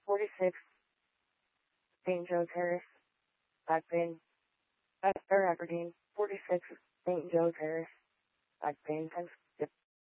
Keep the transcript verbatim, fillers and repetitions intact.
forty-six, Saint Joe Terrace, Backpin, or Aberdeen, forty-six, Saint Joe Terrace, Backpin, thanks.